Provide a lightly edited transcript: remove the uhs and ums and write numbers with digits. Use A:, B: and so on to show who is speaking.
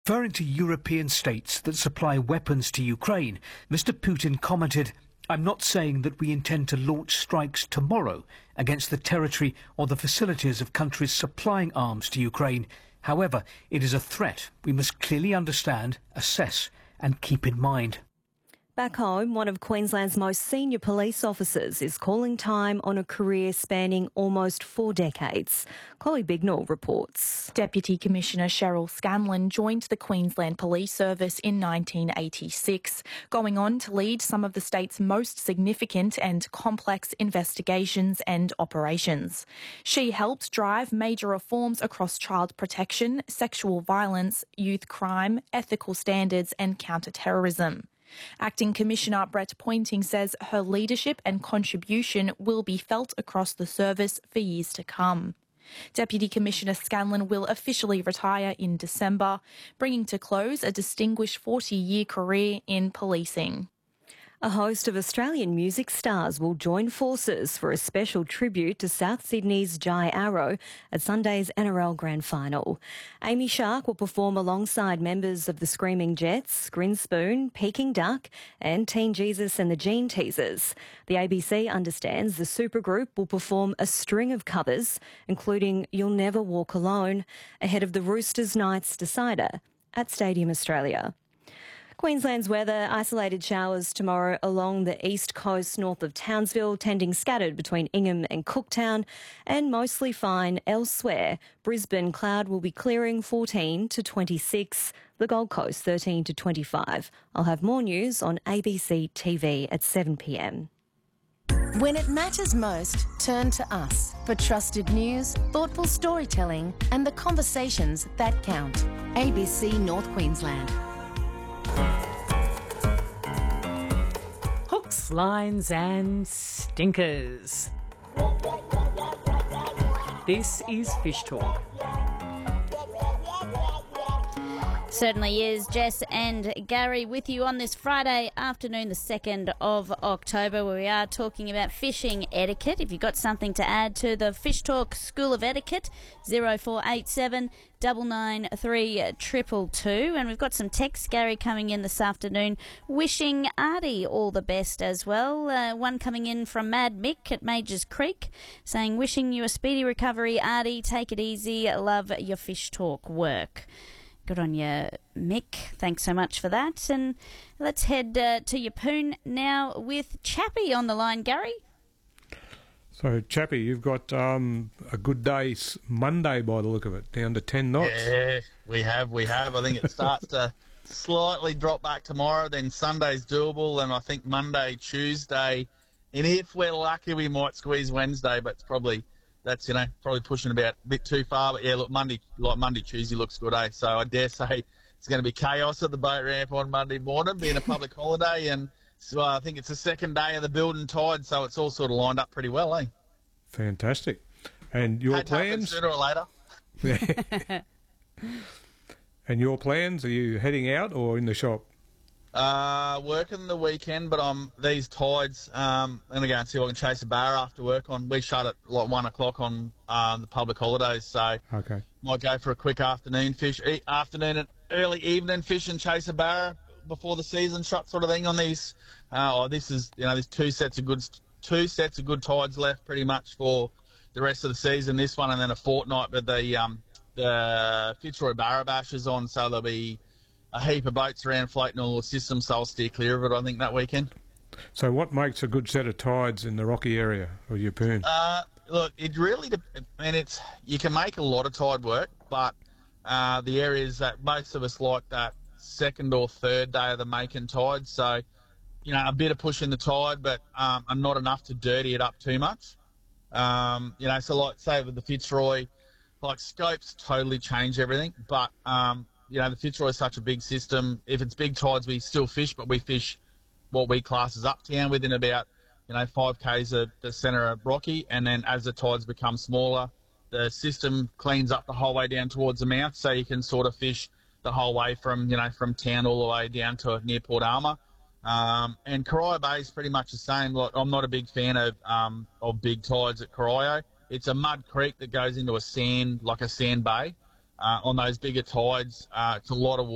A: Referring to European states that supply weapons to Ukraine, Mr. Putin commented, "I'm not saying that we intend to launch strikes tomorrow against the territory or the facilities of countries supplying arms to Ukraine. However, it is a threat we must clearly understand, assess and keep in mind."
B: Back home, one of Queensland's most senior police officers is calling time on a career spanning almost 4 decades. Chloe Bignall reports.
C: Deputy Commissioner Cheryl Scanlon joined the Queensland Police Service in 1986, going on to lead some of the state's most significant and complex investigations and operations. She helped drive major reforms across child protection, sexual violence, youth crime, ethical standards and counter-terrorism. Acting Commissioner Brett Pointing says her leadership and contribution will be felt across the service for years to come. Deputy Commissioner Scanlon will officially retire in December, bringing to close a distinguished 40-year career in policing.
B: A host of Australian music stars will join forces for a special tribute to South Sydney's Jai Arrow at Sunday's NRL Grand Final. Amy Shark will perform alongside members of the Screaming Jets, Grinspoon, Peking Duck and Teen Jesus and the Gene Teasers. The ABC understands the supergroup will perform a string of covers, including You'll Never Walk Alone, ahead of the Roosters Knights decider at Stadium Australia. Queensland's weather, isolated showers tomorrow along the east coast north of Townsville, tending scattered between Ingham and Cooktown, and mostly fine elsewhere. Brisbane cloud will be clearing 14 to 26, the Gold Coast 13 to 25. I'll have more news on ABC TV at 7 p.m.
D: When it matters most, turn to us for trusted news, thoughtful storytelling and the conversations that count. ABC North Queensland.
E: Hooks, lines and stinkers. This is Fish Talk.
F: Certainly is. Jess and Gary with you on this Friday afternoon, the 2nd of October, where we are talking about fishing etiquette. If you've got something to add to the Fish Talk School of Etiquette, 0487 993 222. And we've got some texts, Gary, coming in this afternoon wishing Artie all the best as well. One coming in from Mad Mick at Majors Creek saying, wishing you a speedy recovery, Artie. Take it easy. Love your Fish Talk work. Good on you, Mick. Thanks so much for that. And let's head to Yeppoon now with Chappie on the line, Gary.
G: So, Chappie, you've got a good day Monday by the look of it, down to 10 knots.
H: Yeah, we have. I think it starts to slightly drop back tomorrow, then Sunday's doable, and I think Monday, Tuesday, and if we're lucky, we might squeeze Wednesday, but it's probably... That's, probably pushing about a bit too far. But, yeah, look, Monday, Tuesday looks good, eh? So I dare say it's going to be chaos at the boat ramp on Monday morning, being a public holiday. And so I think it's the second day of the building tide, so it's all sort of lined up pretty well, eh?
G: Fantastic. And your plans?
H: Sooner or later.
G: And your plans? Are you heading out or in the shop?
H: Working the weekend, but these tides, I'm going to go and see if I can chase a bar after work. We shut at like 1 o'clock on the public holidays, so
G: okay. Might
H: go for a quick afternoon and early evening fish and chase a bar before the season shuts, sort of thing on these. There's two sets of good tides left pretty much for the rest of the season. This one and then a fortnight, but the Fitzroy Barra Bash is on, so there'll be a heap of boats around floating all the systems, so I'll steer clear of it, I think, that weekend.
G: So what makes a good set of tides in the Rocky area or Yeppoon?
H: Look, it really depends. You can make a lot of tide work, but the areas that most of us like that second or third day of the making tide, so, a bit of push in the tide, but not enough to dirty it up too much. So like, say with the Fitzroy, like scopes totally change everything, but... the Fitzroy is such a big system. If it's big tides, we still fish, but we fish what we class as uptown within about, 5 k's of the centre of Rocky. And then as the tides become smaller, the system cleans up the whole way down towards the mouth, so you can sort of fish the whole way from town all the way down to near Port Alma. And Corio Bay is pretty much the same. Like, I'm not a big fan of big tides at Corio. It's a mud creek that goes into a sand bay. On those bigger tides, it's a lot of water.